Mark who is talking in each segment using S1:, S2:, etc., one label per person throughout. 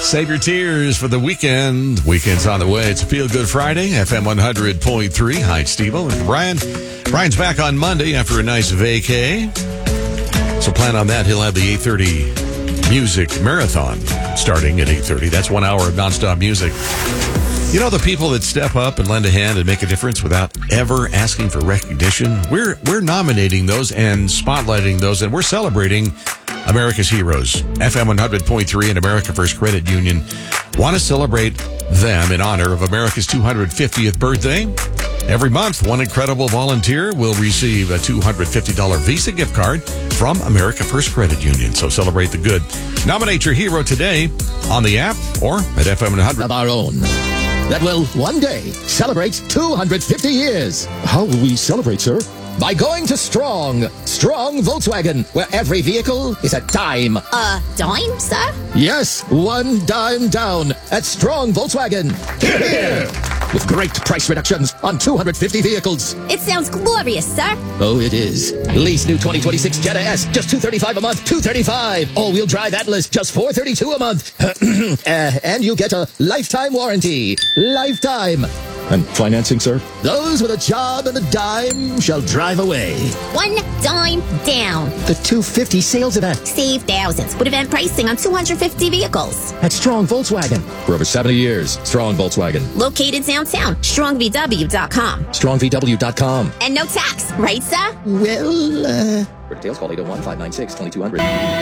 S1: Save your tears for the weekend. Weekend's on the way. It's a Feel Good Friday, FM 100.3. Hi, it's Steve-O and Brian. Brian's back on Monday after a nice vacay. So plan on that. He'll have the 8:30 music marathon starting at 8:30. That's 1 hour of nonstop music. You know, the people that step up and lend a hand and make a difference without ever asking for recognition, we're nominating those and spotlighting those, and we're celebrating America's heroes. FM 100.3 and America First Credit Union want to celebrate them in honor of America's 250th birthday. Every month, one incredible volunteer will receive a $250 Visa gift card from America First Credit Union. So celebrate the good. Nominate your hero today on the app or at FM 100.
S2: Of our own. That will one day celebrate 250 years. How will we celebrate, sir? By going to Strong Volkswagen, where every vehicle is a dime.
S3: Dime, sir?
S2: Yes, one dime down at Strong Volkswagen. Here! With great price reductions on 250 vehicles.
S3: It sounds glorious, sir.
S2: Oh, it is. Lease new 2026 Jetta S, just $235 a month, $235. All-wheel drive Atlas, just $432 a month. And you get a lifetime warranty. Lifetime. And financing, sir? Those with a job and a dime shall drive away.
S3: One dime down.
S2: The 250 sales event.
S3: Save thousands with event pricing on 250 vehicles.
S2: At Strong Volkswagen. For over 70 years, Strong Volkswagen.
S3: Located downtown, strongvw.com.
S2: strongvw.com.
S3: And no tax, right, sir?
S2: Well, For details, call 801-596-2200.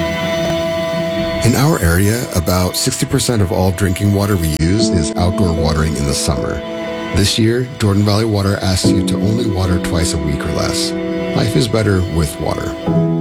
S4: In our area, about 60% of all drinking water we use is outdoor watering in the summer. This year, Jordan Valley Water asks you to only water twice a week or less. Life is better with water.